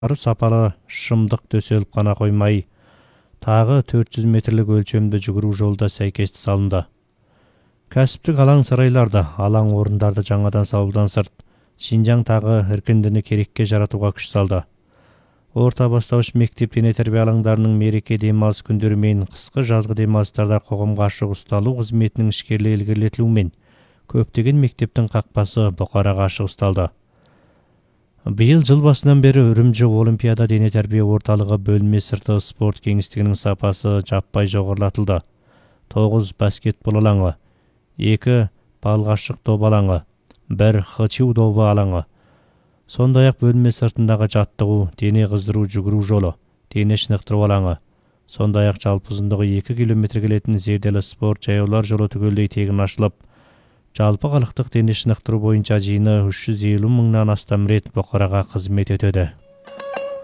сапалы шымдық төселіп қана қоймай, тағы 400 метрлік өлчемді жүгіру жолда сәйкесті салынды. Кәсіптік алаң сарайларды, алаң орындарды жаңадан салудан сырт, Шинжаң тағы іркіндіні керекке жаратуға күш салды. Орта бастауыш мектеп дене тәрбие алаңдарының мереке демалыс күндері мен қысқы жазғы демалыстарда қоғамға ашық ұсталу қызметінің ішкерлі ілгерілетілуімен көптеген мектептің қақпасы бұқараға ашық ұсталды. Биыл жыл басынан бері Үрімжі Олимпиада дене тәрбие орталығы бөлме сырты спорт кеңістігінің сапасы жаппай жоғарылатылды. 9 баскетбол алаңы, 2 балғашық доп алаңы, 1 хычу добы алаңы. Сондай-ақ бөлме сыртындағы жаттығу, дене қыздыру жүгіру жолы, дене шынықтыру алаңы. Сондай-ақ жалпы ұзындығы 2 км келетін зерделі спорт жаяулар жолы түгелдей тегін ашылып, жалпы халықтық дене шынықтыру бойынша жиыны 350 мыңнан астам рет бұқараға қызмет етеді.